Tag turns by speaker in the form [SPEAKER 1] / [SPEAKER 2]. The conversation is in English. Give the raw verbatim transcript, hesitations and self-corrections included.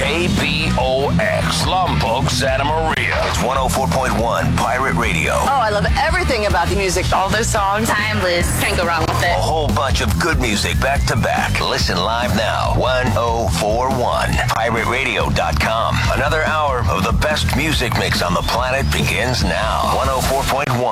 [SPEAKER 1] K B O X, Lompoc, Santa Maria.
[SPEAKER 2] It's one oh four point one Pirate Radio.
[SPEAKER 3] Oh, I love everything about the music.
[SPEAKER 4] All those songs, timeless. Can't go wrong with it.
[SPEAKER 2] A whole bunch of good music back to back. Listen live now. one oh four one pirate radio dot com. Another hour of the best music mix on the planet begins now. one oh four point one